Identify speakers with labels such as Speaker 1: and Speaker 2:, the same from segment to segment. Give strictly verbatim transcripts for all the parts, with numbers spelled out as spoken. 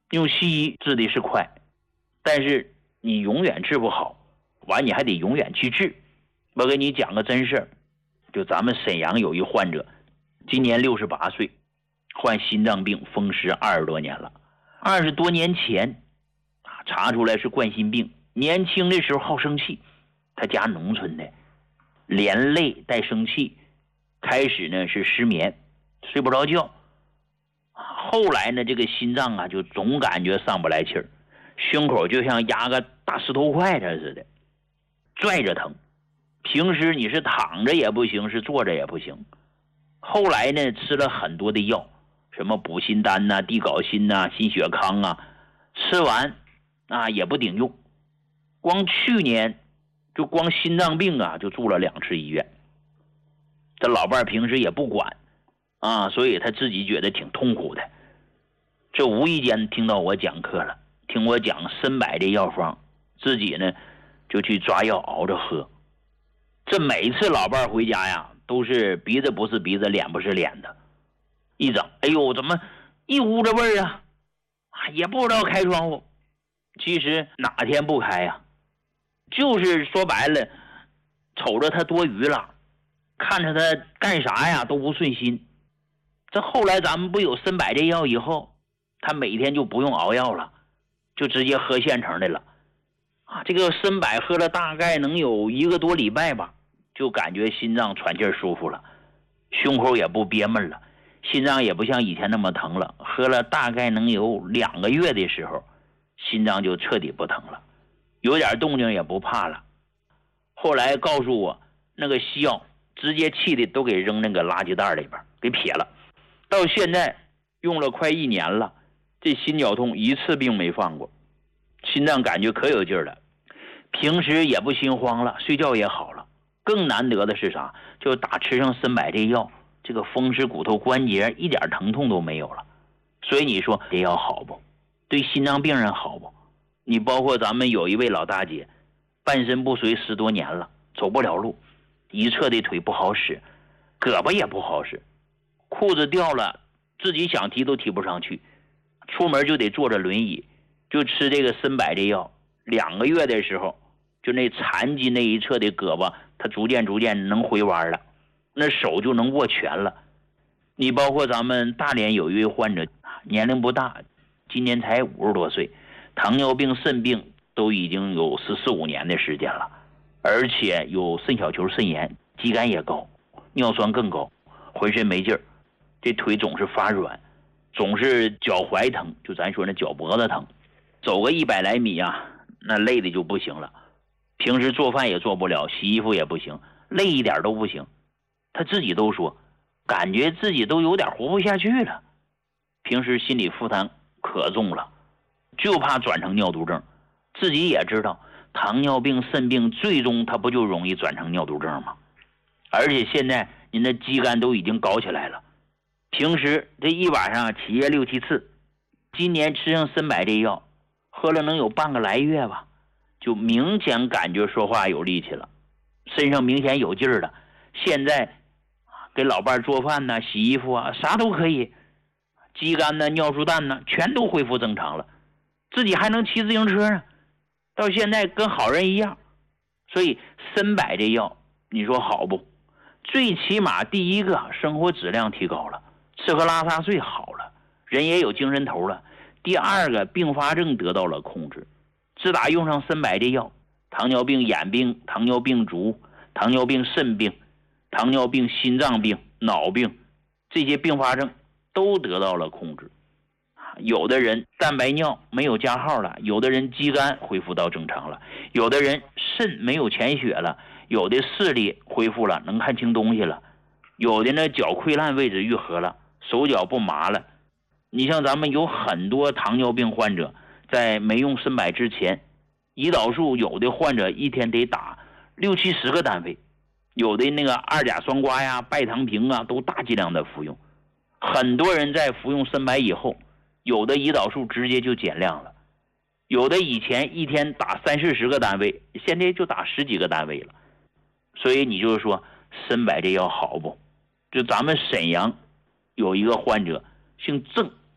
Speaker 1: 用西医治的是快，但是你永远治不好，完你还得永远去治。我给你讲个真事儿，就咱们沈阳有一患者，今年六十八岁，患心脏病风湿二十多年了。二十多年前查出来是冠心病，年轻的时候好生气，他家农村的，连累带生气，开始呢是失眠，睡不着觉，后来呢这个心脏啊就总感觉上不来气儿，胸口就像压个大石头块子似的，拽着疼。平时你是躺着也不行，是坐着也不行。后来呢吃了很多的药，什么补心丹呐、啊、地碘辛呐、啊、心血康啊，吃完啊也不顶用。光去年就光心脏病啊就住了两次医院。这老伴平时也不管啊，所以他自己觉得挺痛苦的。这无意间听到我讲课了，听我讲参柏的药方，自己呢就去抓药熬着喝。这每次老伴回家呀，都是鼻子不是鼻子，脸不是脸的，一整，哎呦，怎么一屋子味儿啊？也不知道开窗户。其实哪天不开呀？就是说白了，瞅着他多余了，看着他干啥呀都不顺心。这后来咱们不有参柏这药以后，他每天就不用熬药了，就直接喝现成的了。啊，这个参柏喝了大概能有一个多礼拜吧，就感觉心脏喘气舒服了，胸口也不憋闷了，心脏也不像以前那么疼了。喝了大概能有两个月的时候，心脏就彻底不疼了，有点动静也不怕了。后来告诉我，那个西药直接气的都给扔那个垃圾袋里边给撇了。到现在用了快一年了，这心绞痛一次病没犯过，心脏感觉可有劲儿了，平时也不心慌了，睡觉也好了。更难得的是啥？就打吃上参柏这药，这个风湿骨头关节一点疼痛都没有了。所以你说这药好不？对心脏病人好不？你包括咱们有一位老大姐，半身不遂十多年了，走不了路，一侧的腿不好使，胳膊也不好使，裤子掉了自己想提都提不上去，出门就得坐着轮椅，就吃这个参柏这药，两个月的时候，就那残疾那一侧的胳膊他逐渐逐渐能回弯了，那手就能握拳了。你包括咱们大连有一位患者，年龄不大，今年才五十多岁，糖尿病肾病都已经有十四五年的时间了，而且有肾小球肾炎，肌酐也高，尿酸更高，浑身没劲儿，这腿总是发软，总是脚踝疼，就咱说那脚脖子疼，走个一百来米啊，那累的就不行了。平时做饭也做不了，洗衣服也不行，累一点都不行。他自己都说，感觉自己都有点活不下去了。平时心理负担可重了，就怕转成尿毒症。自己也知道，糖尿病、肾病最终它不就容易转成尿毒症吗？而且现在您的肌酐都已经搞起来了，平时这一晚上起夜六七次，今年吃上参柏这药，喝了能有半个来月吧，就明显感觉说话有力气了，身上明显有劲儿了。现在给老伴做饭呢、洗衣服啊，啥都可以，肌酐呢、尿素氮呢，全都恢复正常了，自己还能骑自行车呢，到现在跟好人一样。所以参柏这药，你说好不？最起码第一个生活质量提高了，吃喝拉撒睡好了，人也有精神头了。第二个并发症得到了控制，自打用上参柏这药，糖尿病眼病、糖尿病足、糖尿病肾病、糖尿病心脏病、脑病，这些并发症都得到了控制。有的人蛋白尿没有加号了，有的人肌酐恢复到正常了，有的人肾没有潜血了，有的视力恢复了，能看清东西了，有的呢脚溃烂位置愈合了，手脚不麻了。你像咱们有很多糖尿病患者，在没用参柏之前，胰岛素有的患者一天得打六七十个单位，有的那个二甲双胍呀、拜糖平啊，都大剂量的服用。很多人在服用参柏以后，有的胰岛素直接就减量了，有的以前一天打三四十个单位，现在就打十几个单位了。所以你就是说参柏这药好不？就咱们沈阳有一个患者姓郑，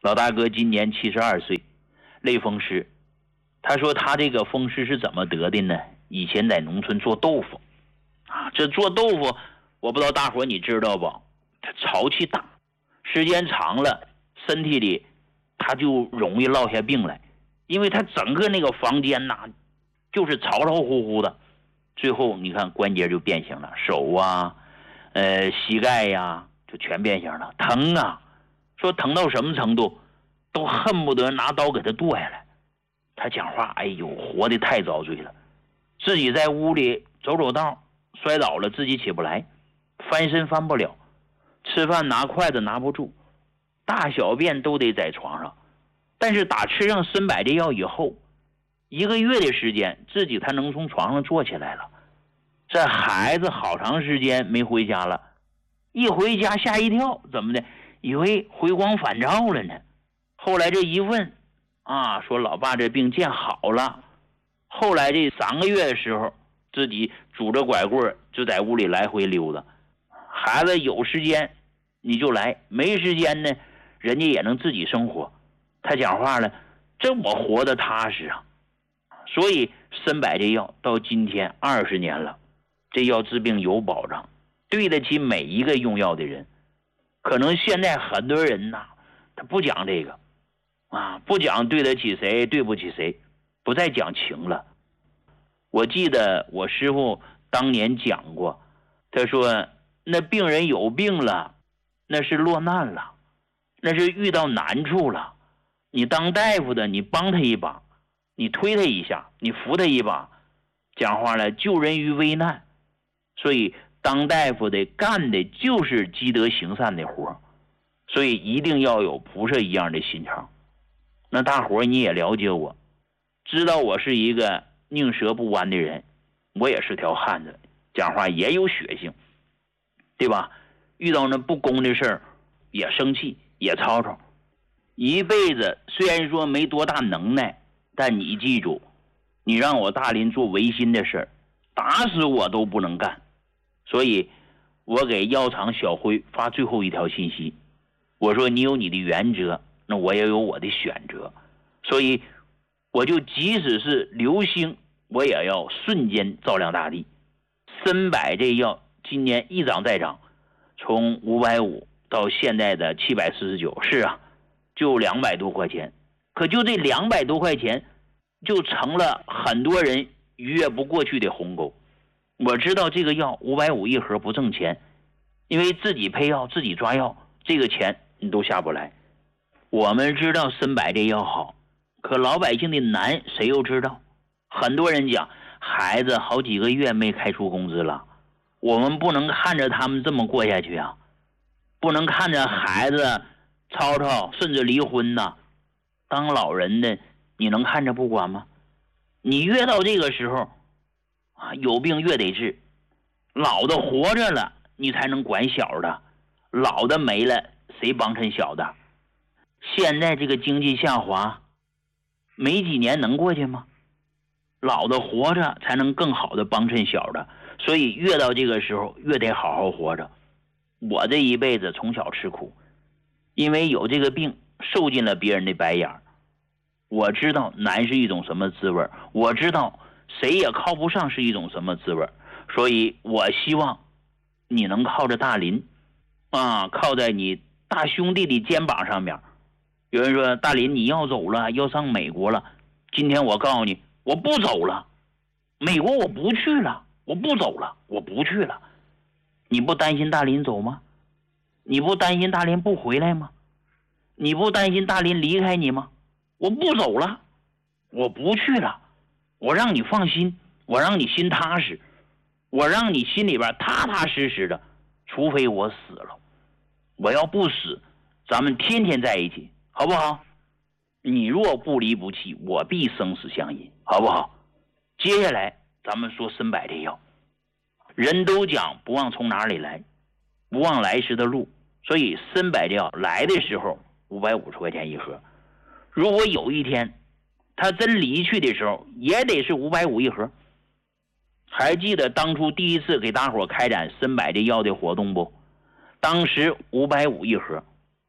Speaker 1: 老大哥今年七十二岁，类风湿。他说他这个风湿是怎么得的呢？以前在农村做豆腐啊，这做豆腐我不知道大伙你知道不？他潮气大，时间长了，身体里他就容易落下病来，因为他整个那个房间呐，就是潮潮乎乎的，最后你看关节就变形了，手啊，呃，膝盖呀、啊，就全变形了，疼啊！说疼到什么程度，都恨不得拿刀给他剁下来。他讲话，哎呦，活得太遭罪了，自己在屋里走走道，摔倒了，自己起不来，翻身翻不了，吃饭拿筷子拿不住，大小便都得在床上。但是打吃上参柏这药以后，一个月的时间，自己才能从床上坐起来了。这孩子好长时间没回家了，一回家吓一跳，怎么的？以为回光返照了呢。后来这一问啊，说老爸这病见好了。后来这三个月的时候，自己拄着拐棍就在屋里来回溜达。孩子有时间你就来，没时间呢，人家也能自己生活。他讲话了，这我活得踏实啊。所以参柏这药到今天二十年了，这药治病有保障，对得起每一个用药的人。可能现在很多人呐，他不讲这个啊，不讲对得起谁，对不起谁，不再讲情了。我记得我师父当年讲过，他说那病人有病了，那是落难了，那是遇到难处了，你当大夫的，你帮他一把，你推他一下，你扶他一把，讲话了，救人于危难。所以当大夫的干的就是积德行善的活，所以一定要有菩萨一样的心肠。那大伙你也了解我，知道我是一个宁折不弯的人，我也是条汉子，讲话也有血性，对吧？遇到那不公的事儿也生气也吵吵。一辈子虽然说没多大能耐，但你记住，你让我大林做违心的事儿，打死我都不能干。所以我给药厂小辉发最后一条信息，我说你有你的原则，那我也有我的选择，所以我就即使是流星，我也要瞬间照亮大地。参柏这药今年一涨再涨，从五百五到现在的七百四十九，是啊，就两百多块钱，可就这两百多块钱就成了很多人逾越不过去的鸿沟。我知道这个药五百五一盒不挣钱，因为自己配药自己抓药，这个钱你都下不来。我们知道参柏这药好，可老百姓的难谁又知道？很多人讲孩子好几个月没开出工资了，我们不能看着他们这么过下去啊，不能看着孩子吵吵甚至离婚呐。当老人的你能看着不管吗？你越到这个时候啊，有病越得治，老的活着了你才能管小的，老的没了谁帮衬小的？现在这个经济下滑，没几年能过去吗？老的活着才能更好的帮衬小的，所以越到这个时候越得好好活着。我这一辈子从小吃苦，因为有这个病受尽了别人的白眼，我知道难是一种什么滋味，我知道谁也靠不上是一种什么滋味，所以我希望你能靠着大林啊，靠在你大兄弟的肩膀上面。有人说大林你要走了，要上美国了，今天我告诉你我不走了，美国我不去了，我不走了，我不去了。你不担心大林走吗？你不担心大林不回来吗？你不担心大林离开你吗？我不走了，我不去了，我让你放心，我让你心踏实，我让你心里边踏踏实实的，除非我死了。我要不死，咱们天天在一起，好不好？你若不离不弃，我必生死相依，好不好？接下来咱们说参柏这药，人都讲不忘从哪里来，不忘来时的路，所以参柏这药来的时候五百五十块钱一盒，如果有一天他真离去的时候，也得是五百五一盒。还记得当初第一次给大伙开展参柏这药的活动不？当时五百五一盒，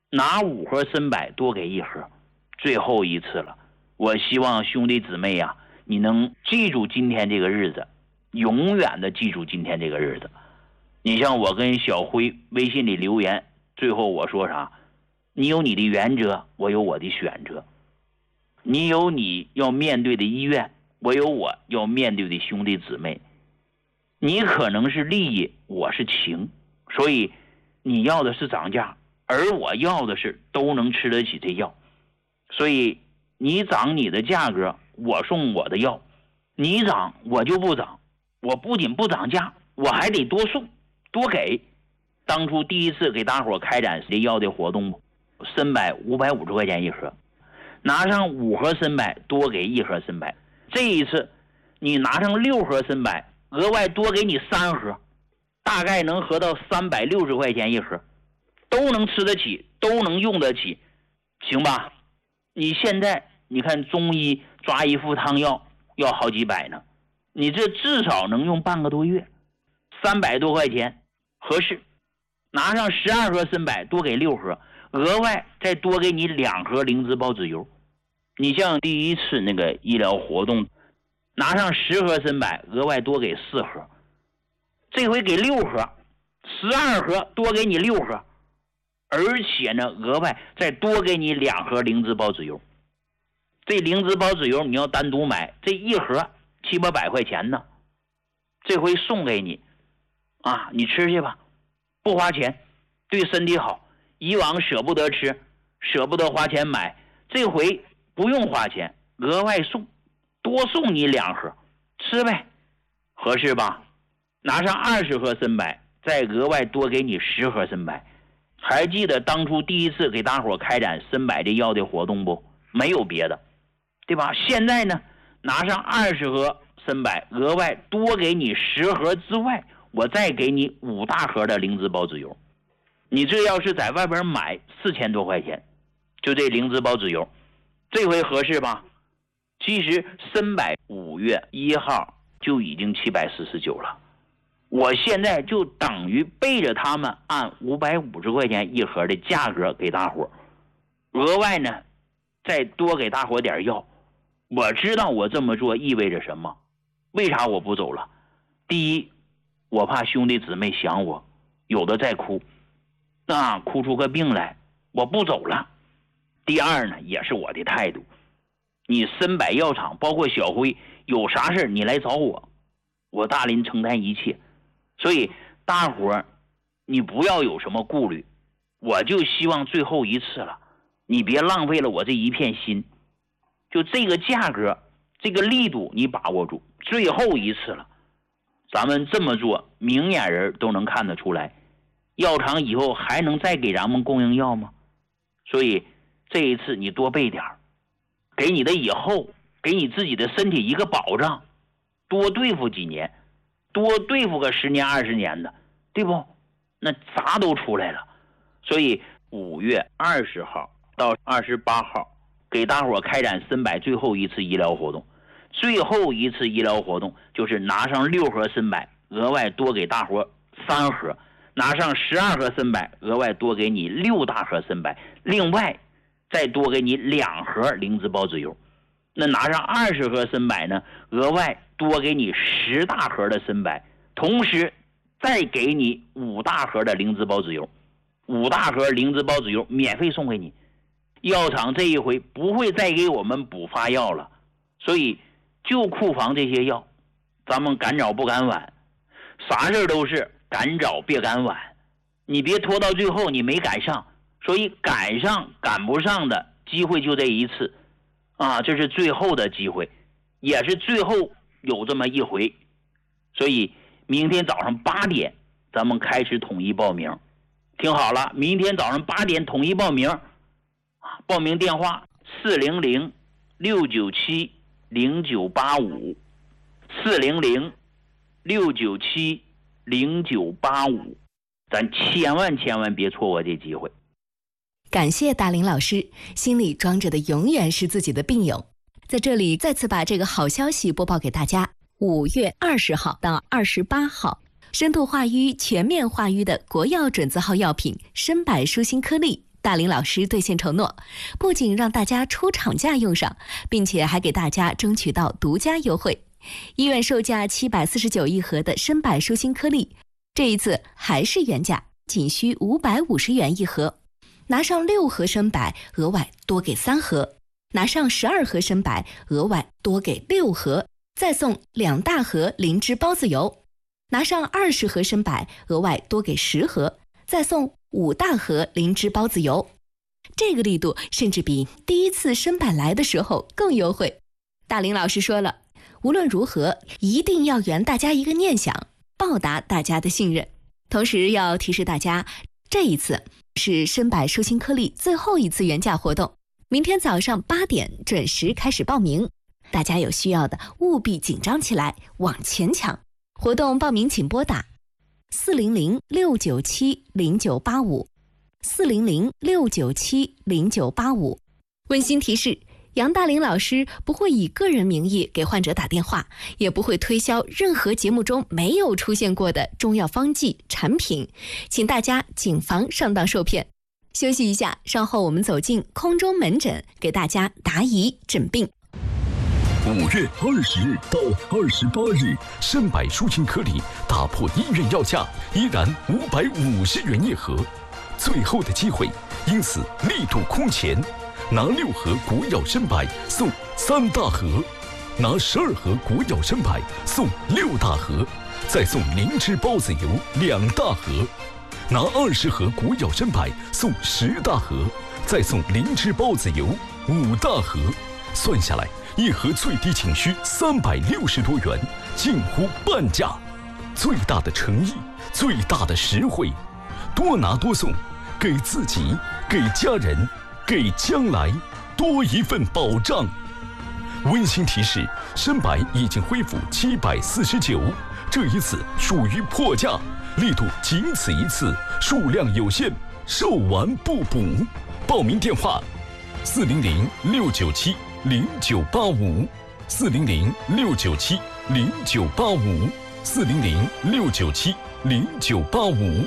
Speaker 1: 拿五盒参柏多给一盒，最后一次了。我希望兄弟姊妹呀、啊，你能记住今天这个日子，永远的记住今天这个日子。你像我跟小辉微信里留言，最后我说啥？你有你的原则，我有我的选择。你有你要面对的医院，我有我要面对的兄弟姊妹。你可能是利益，我是情，所以你要的是涨价，而我要的是都能吃得起这药。所以你涨你的价格，我送我的药；你涨我就不涨，我不仅不涨价，我还得多送多给。当初第一次给大伙开展这药的活动，参柏五百五十块钱一盒，拿上五盒参柏多给一盒参柏。这一次你拿上六盒参柏，额外多给你三盒，大概能合到三百六十块钱一盒，都能吃得起，都能用得起，行吧？你现在你看中医抓一副汤药要好几百呢，你这至少能用半个多月，三百多块钱合适。拿上十二盒参柏多给六盒，额外再多给你两盒灵芝孢子油。你像第一次那个医疗活动，拿上十盒参柏，额外多给四盒，这回给六盒，十二盒多给你六盒，而且呢，额外再多给你两盒灵芝孢子油。这灵芝孢子油你要单独买，这一盒七八百块钱呢，这回送给你，啊，你吃去吧，不花钱，对身体好。以往舍不得吃，舍不得花钱买，这回不用花钱，额外送，多送你两盒，吃呗，合适吧？拿上二十盒参柏，再额外多给你十盒参柏。还记得当初第一次给大伙开展参柏这药的活动不？没有别的，对吧？现在呢，拿上二十盒参柏，额外多给你十盒之外，我再给你五大盒的灵芝孢子油。你这要是在外边买四千多块钱，就这灵芝孢子油，这回合适吧？其实参柏五月一号就已经七百四十九了，我现在就等于背着他们按五百五十块钱一盒的价格给大伙，额外呢再多给大伙点药。我知道我这么做意味着什么，为啥我不走了？第一，我怕兄弟姊妹想我，有的在哭，那哭出个病来，我不走了。第二呢，也是我的态度，你参柏药厂包括小辉有啥事你来找我，我大林承担一切。所以大伙你不要有什么顾虑，我就希望最后一次了，你别浪费了我这一片心。就这个价格这个力度你把握住，最后一次了，咱们这么做明眼人都能看得出来，药厂以后还能再给咱们供应药吗？所以这一次你多备点，给你的以后给你自己的身体一个保障，多对付几年，多对付个十年二十年的，对不？那啥都出来了。所以五月二十号到二十八号给大伙开展参柏最后一次医疗活动。最后一次医疗活动就是拿上六盒参柏，额外多给大伙三盒，拿上十二盒参柏，额外多给你六大盒参柏，另外再多给你两盒灵芝孢子油。那拿上二十盒参柏呢，额外多给你十大盒的参柏，同时再给你五大盒的灵芝孢子油，五大盒灵芝孢子油免费送给你。药厂这一回不会再给我们补发药了，所以就库房这些药，咱们赶早不赶晚，啥事都是赶早别赶晚，你别拖到最后你没赶上，所以赶上赶不上的机会就这一次啊，这是最后的机会，也是最后有这么一回。所以明天早上八点咱们开始统一报名，听好了，明天早上八点统一报名，报名电话四零零六九七零九八五，四零零六九七零九八五，咱千万千万别错过这机会。
Speaker 2: 感谢大林老师，心里装着的永远是自己的病友。在这里再次把这个好消息播报给大家，五月二十号到二十八号，深度化瘀、全面化瘀的国药准字号药品参柏舒心颗粒大林老师兑现承诺，不仅让大家出厂价用上，并且还给大家争取到独家优惠。医院售价七百四十九一盒的参柏舒心颗粒，这一次还是原价，仅需五百五十元一盒。拿上六盒参柏，额外多给三盒；拿上十二盒参柏，额外多给六盒，再送两大盒灵芝孢子油；拿上二十盒参柏，额外多给十盒，再送五大盒灵芝孢子油。这个力度甚至比第一次参柏来的时候更优惠。大林老师说了，无论如何一定要圆大家一个念想，报答大家的信任。同时要提示大家，这一次是参柏舒心颗粒最后一次原价活动，明天早上八点准时开始报名，大家有需要的务必紧张起来，往前抢。活动报名请拨打四零零六九七零九八五四零零六九七零九八五。温馨提示，杨大林老师不会以个人名义给患者打电话，也不会推销任何节目中没有出现过的中药方剂产品，请大家谨防上当受骗。休息一下，稍后我们走进空中门诊，给大家答疑诊病。
Speaker 3: 五月二十日到二十八日，参柏舒心颗粒打破医院药价，依然五百五十元一盒，最后的机会，因此力度空前。拿六盒国药参柏送三大盒，拿十二盒国药参柏送六大盒，再送灵芝孢子油两大盒。拿二十盒国药参柏送十大盒，再送灵芝孢子油五大盒。算下来，一盒最低仅需三百六十多元，近乎半价。最大的诚意，最大的实惠，多拿多送，给自己，给家人，给将来多一份保障。温馨提示：参柏已经恢复七百四十九，这一次属于破价，力度仅此一次，数量有限，售完不补。报名电话：四零零六九七零九八五，四零零六九七零九八五，四零零六九七零九八五。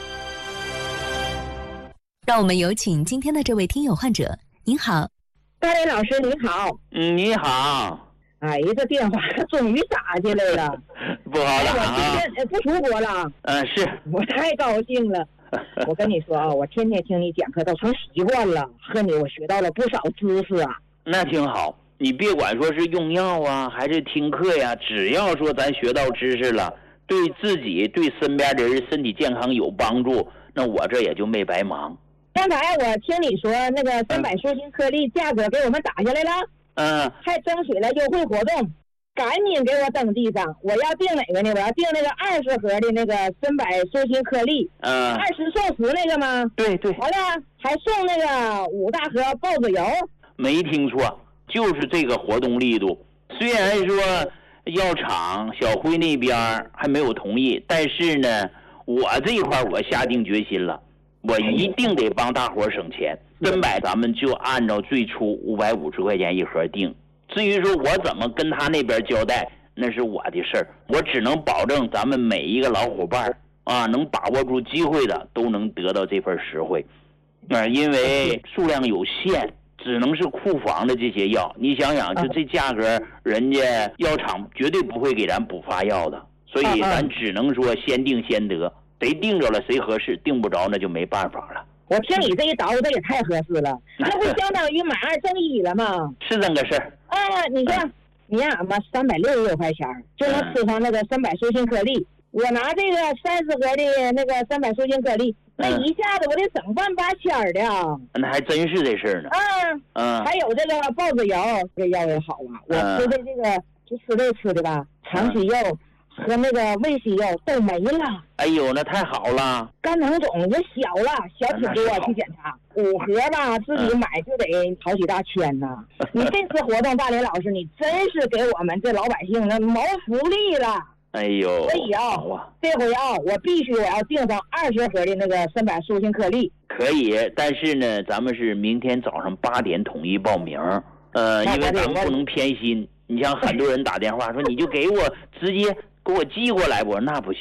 Speaker 2: 让我们有请今天的这位听友患者。您好，
Speaker 4: 大林老师您好。
Speaker 1: 嗯，你好。
Speaker 4: 哎呀，这电话终于打进来了，
Speaker 1: 不好了啊！
Speaker 4: 我今天不出国了。
Speaker 1: 嗯，是
Speaker 4: 我太高兴了。我跟你说啊，我天天听你讲课都成习惯了，和你我学到了不少知识啊。
Speaker 1: 那挺好，你别管说是用药啊，还是听课呀，只要说咱学到知识了，对自己对身边的人身体健康有帮助，那我这也就没白忙。
Speaker 4: 刚才我听你说那个参柏舒心颗粒价格给我们打下来了，
Speaker 1: 嗯，
Speaker 4: 还争取了优惠活动，赶紧给我登记上。我要订哪个呢？我要订那个二十盒的那个参柏舒心颗粒，
Speaker 1: 嗯，
Speaker 4: 二十送十那个吗？
Speaker 1: 对对，
Speaker 4: 完了还送那个五大盒孢子油。
Speaker 1: 没听错，就是这个活动力度。虽然说药厂小辉那边还没有同意，但是呢，我这一块我下定决心了，我一定得帮大伙省钱。参柏咱们就按照最初五百五十块钱一盒定，至于说我怎么跟他那边交代，那是我的事儿。我只能保证咱们每一个老伙伴啊，能把握住机会的都能得到这份实惠。啊，因为数量有限，只能是库房的这些药。你想想，就这价格，人家药厂绝对不会给咱补发药的，所以咱只能说先定先得。谁定着了谁合适，定不着那就没办法了。
Speaker 4: 我听你这一倒，这也太合适了，那不相当于买二赠一了吗？
Speaker 1: 是这个事儿
Speaker 4: 啊！你说，嗯、你让俺们三百六十多块钱就能吃上那个参柏舒心颗粒，嗯、我拿这个三十盒的那个参柏舒心颗粒，那一下子我得省万八千的啊！
Speaker 1: 那还真是这事儿呢。
Speaker 4: 啊，嗯，还有这个孢子油，这药也好啊，我吃的这个就吃这吃的吧，长息药。和那个胃息药都没了。
Speaker 1: 哎呦，那太好了！
Speaker 4: 肝囊肿也小了，小挺多，去检查五盒吧，自己买就得好几大千呢。你这次活动，大林老师，你真是给我们这老百姓那谋福利了。
Speaker 1: 哎呦，
Speaker 4: 所以啊，这回啊，我必须我要订上二十盒的那个参柏舒心颗粒。
Speaker 1: 可以，但是呢，咱们是明天早上八点统一报名，呃，因为咱们不能偏心。你像很多人打电话说，你就给我直接给我寄过来，我说那不行，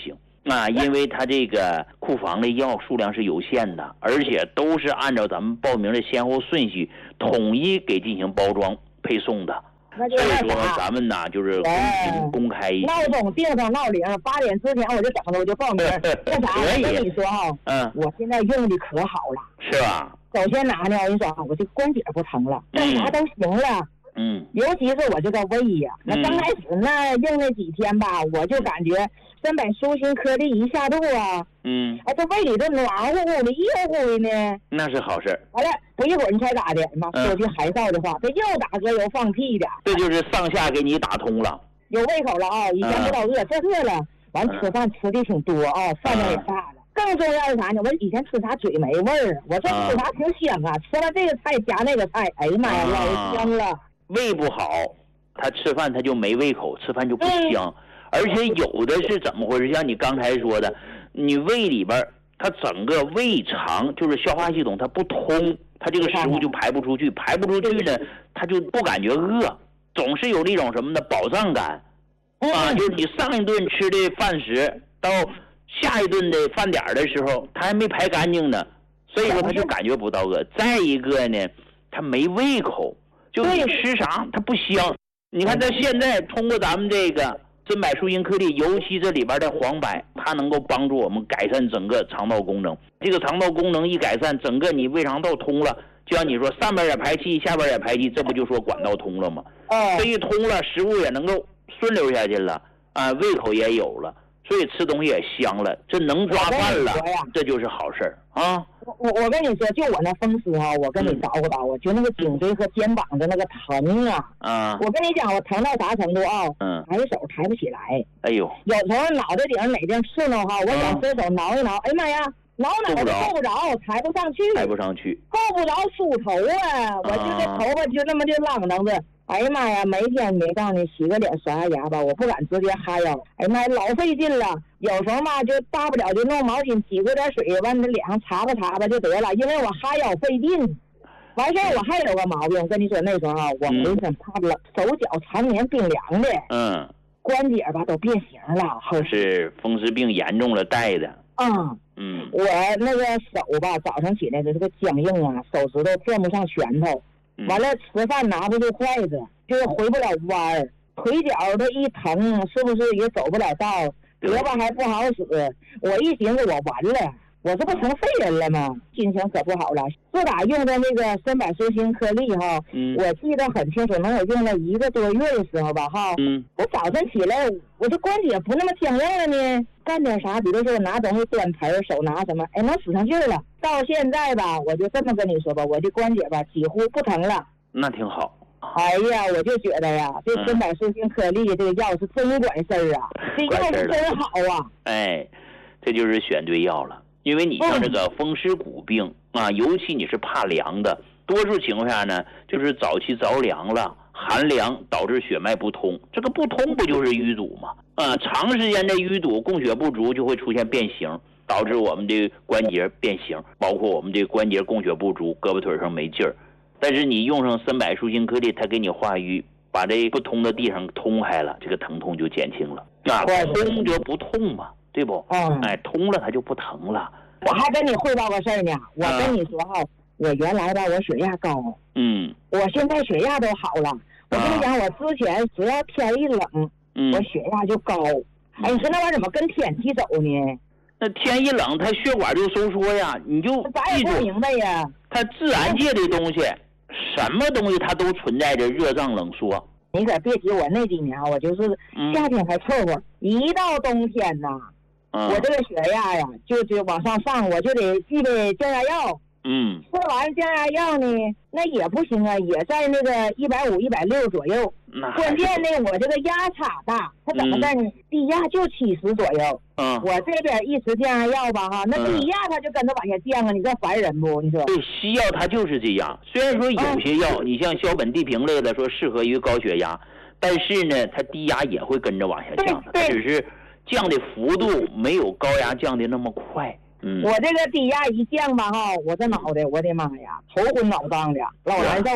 Speaker 1: 啊，因为他这个库房的药数量是有限的，而且都是按照咱们报名的先后顺序统一给进行包装配送的。
Speaker 4: 那就
Speaker 1: 所以说
Speaker 4: 那啥，
Speaker 1: 咱们呢就是公平公开一些。
Speaker 4: 闹钟定上闹铃，八点之前我就等着，我就报名。那啥，我跟你说哈，
Speaker 1: 嗯，
Speaker 4: 我现在用的可好了，
Speaker 1: 是吧？
Speaker 4: 首先哪呢？我跟你说，我这关节不疼了，干啥都行了。
Speaker 1: 嗯，
Speaker 4: 尤其是我这个胃呀，那刚开始那用那几天吧，我就感觉三百舒心颗粒一下肚啊，
Speaker 1: 嗯，
Speaker 4: 哎，这胃里这暖乎乎的、热乎的呢。
Speaker 1: 那是好事。
Speaker 4: 完了，不一会儿你猜咋的？妈说句海臊的话，这又打嗝又放屁的，
Speaker 1: 这就是上下给你打通了，
Speaker 4: 有胃口了啊！以前不老饿，这饿了，完吃饭吃的挺多啊，饭量也大了。更重要是啥呢？我以前吃啥嘴没味儿，我这吃啥挺香啊！吃了这个菜加那个菜，哎呀妈呀，老香了。
Speaker 1: 胃不好，他吃饭他就没胃口，吃饭就不香。而且有的是怎么回事？像你刚才说的，你胃里边它整个胃肠就是消化系统它不通，它这个食物就排不出去，排不出去呢，它就不感觉饿，总是有那种什么的饱胀感啊，就是你上一顿吃的饭食到下一顿的饭点的时候，它还没排干净呢，所以说他就感觉不到饿。再一个呢，他没胃口，就你吃啥它不香。你看他现在通过咱们这个珍柏舒心颗粒，尤其这里边的黄柏，它能够帮助我们改善整个肠道功能。这个肠道功能一改善，整个你胃肠道通了，就像你说上边也排气，下边也排气，这不就说管道通了吗？这一通了，食物也能够顺流下去了啊，胃口也有了。所以吃东西也香了，这能抓饭了，这就是好事啊！
Speaker 4: 我我我跟你说，就我那风湿啊，我跟你叨咕叨，我觉得那个颈椎和肩膀的那个疼啊，啊！我跟你讲，我疼到啥程度啊？嗯，抬手抬不起来。
Speaker 1: 哎呦，
Speaker 4: 有时候脑袋顶上哪地刺挠哈，我想伸手挠一挠，哎呀妈呀，挠挠都够不着，抬不上去，
Speaker 1: 抬不上去，
Speaker 4: 够不着梳头啊！我就这头发就那么就浪荡着。哎呀妈呀！每天没告诉你洗个脸刷下牙吧，我不敢直接哈腰。哎呀妈呀，老费劲了。有时候嘛，就大不了就弄毛巾挤过点水，往你脸上擦吧擦吧就得了。因为我哈腰费劲。完事儿我还有个毛病，跟你说那时候啊，我浑身怕冷，手脚常年冰凉的，嗯，关节吧都变形了，
Speaker 1: 是风湿病严重了带的。
Speaker 4: 嗯嗯，我那个手吧，早上起来的这个僵硬啊，手指头攥不上拳头。完了，吃饭拿不住筷子，就是回不了弯儿，腿脚的一疼，是不是也走不了道？胳膊还不好使。我一寻思，我完了，我这不成废人了吗？心情可不好了。自打用的那个珍柏舒心颗粒哈，嗯，我记得很清楚，能有用了一个多月的时候吧哈。嗯，我早晨起来，我这关节不那么僵硬了呢。干点啥，比如说拿东西端盆，手拿什么，哎，能使上劲儿了。到现在吧，我就这么跟你说吧，我的关节吧几乎不疼了。
Speaker 1: 那挺好。
Speaker 4: 哎呀，我就觉得呀，这珍柏舒心颗粒这个药是真管事儿啊，这药是真好啊。
Speaker 1: 哎，这就是选对药了。因为你像这个风湿骨病啊，尤其你是怕凉的，多数情况下呢，就是早期着凉了，寒凉导致血脉不通，这个不通不就是淤堵吗？啊，长时间的淤堵，供血不足就会出现变形，导致我们的关节变形，包括我们这关节供血不足，胳膊腿上没劲儿。但是你用上珍柏舒心颗粒，它给你化瘀，把这不通的地方通开了，这个疼痛就减轻了。啊，通就不痛嘛，对不？嗯，哎，通了它就不疼了。
Speaker 4: 我还跟你汇报个事儿呢，我跟你说哈，我原来吧，我血压高，嗯，我现在血压都好了。我跟你讲，我之前只要天一冷，嗯，我血压就高。哎，你说那玩意儿怎么跟天气走呢？
Speaker 1: 那天一冷，它血管就收缩呀，你就
Speaker 4: 咱也不明白呀。
Speaker 1: 它自然界的东西，什么东西它都存在着热胀冷缩。
Speaker 4: 你可别提我那几年，我就是夏天还凑合，一到冬天呐，嗯，我这个血压呀就就往上上，我就得预备降压药。嗯，吃完降压药呢，那也不行啊，也在那个一百五、一百六左右。关键呢，我这个压差大，它怎么在呢？低压就七十左右。嗯，我这边一吃降压药吧，哈，那低压它就跟着往下降啊，你这烦人不？你说？
Speaker 1: 对，西药它就是这样。虽然说有些药，你像硝苯地平类的，说适合于高血压，但是呢，它低压也会跟着往下降的，它只是降的幅度没有高压降的那么快。嗯，
Speaker 4: 我这个低压一降吧哈，我这脑袋，我的妈呀，头昏脑胀的，老难受了。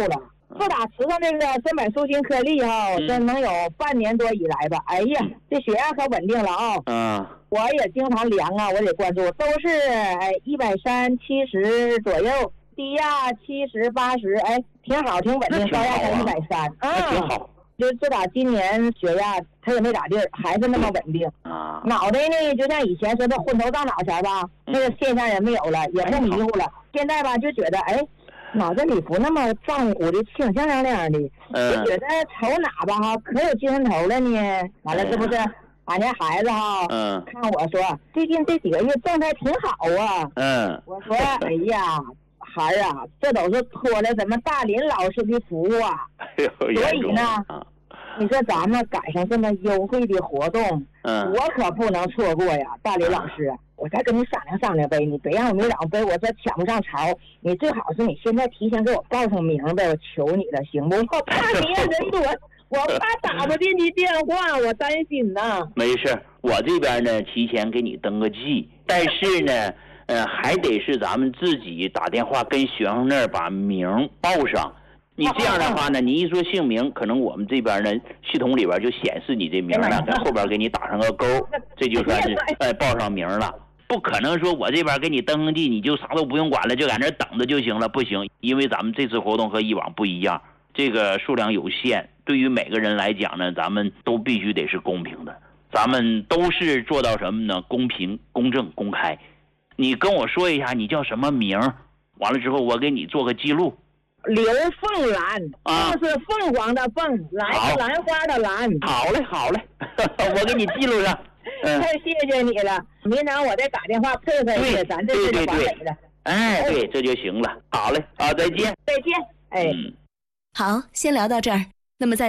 Speaker 4: 自打吃上这个三百舒心颗粒哈，
Speaker 1: 嗯、
Speaker 4: 这能有半年多以来吧。哎呀，嗯、这血压可稳定了啊、哦！
Speaker 1: 嗯，
Speaker 4: 我也经常量啊，我得关注，都是哎一百三七十左右，低压七十八十，哎，挺好，挺稳定，高压才一百三，
Speaker 1: 啊，挺好。
Speaker 4: 就自打今年血压它也没咋地儿，还是那么稳定
Speaker 1: 啊。
Speaker 4: 脑袋呢，就像以前说的昏头胀脑前吧，那个现象也没有了，也不迷糊了。现在吧，就觉得哎。脑子里不那么胀乎的，清清亮亮的，
Speaker 1: 嗯、
Speaker 4: 就觉得瞅哪吧哈，可有精神头了呢。完了，这不是俺家孩子哈，
Speaker 1: 嗯，
Speaker 4: 看我说最近这几个月状态挺好啊。
Speaker 1: 嗯，
Speaker 4: 我说哎呀，孩儿啊，这都是托了咱们大林老师的福啊。
Speaker 1: 哎呦，
Speaker 4: 所以呢，
Speaker 1: 啊、
Speaker 4: 你说咱们赶上这么优惠的活动，
Speaker 1: 嗯，
Speaker 4: 我可不能错过呀，大林老师。嗯，我再跟你商量商量呗，你别让我没长呗，我这抢不上潮。你最好是你现在提前给我报上名呗，我求你了，行不？我怕你也人多，我怕打不进去电话，我担心呐。
Speaker 1: 没事，我这边呢提前给你登个记，但是呢，呃，还得是咱们自己打电话跟学生那儿把名报上。你这样的话呢，你一说姓名，可能我们这边呢系统里边就显示你这名了，在后边给你打上个勾，这就算是呃报上名了。不可能说我这边给你登登记，你就啥都不用管了，就在那等着就行了，不行，因为咱们这次活动和以往不一样，这个数量有限，对于每个人来讲呢，咱们都必须得是公平的，咱们都是做到什么呢？公平、公正、公开。你跟我说一下你叫什么名，完了之后我给你做个记录。
Speaker 4: 刘凤兰，啊，是凤凰的凤，兰是兰花的兰。
Speaker 1: 好嘞，好嘞，我给你记录上。
Speaker 4: 嗯，太谢谢你了，明天我再打电话配合一下，咱这是完美的。
Speaker 1: 哎，对，这就行了。好嘞，好，再见。
Speaker 4: 再见。哎，
Speaker 1: 嗯，
Speaker 2: 好，先聊到这儿。那么在